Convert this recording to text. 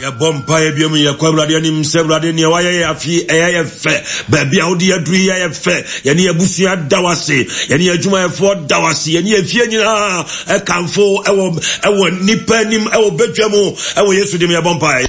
bompa e biom ye kwawrade anim sebrade ne waye afi eye fe ba bia odi aduru ye fe ye ne abusua dawase ye ne adwuma e fo dawase ye ne afie nyina e kanfo ewo nipa nim ewo bedwam ewo Yesu dim ye bompa